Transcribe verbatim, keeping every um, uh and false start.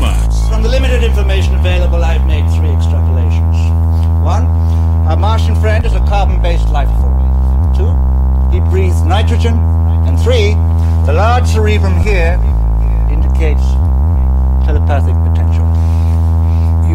Mars. From the limited information available, I've made three extrapolations. One, our Martian friend is a carbon-based life form. Two, he breathes nitrogen. And three, the large cerebrum here indicates telepathic potential.